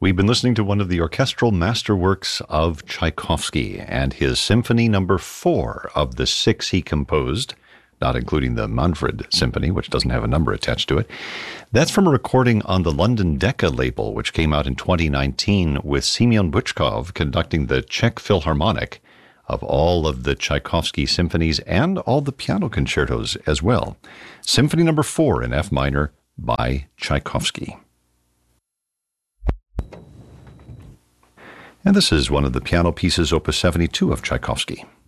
We've been listening to one of the orchestral masterworks of Tchaikovsky and his Symphony Number 4 of the 6 he composed, not including the Manfred Symphony, which doesn't have a number attached to it. That's from a recording on the London Decca label, which came out in 2019 with Semyon Bychkov conducting the Czech Philharmonic of all of the Tchaikovsky symphonies and all the piano concertos as well. Symphony Number 4 in F minor by Tchaikovsky. And this is one of the piano pieces, Opus 72 of Tchaikovsky.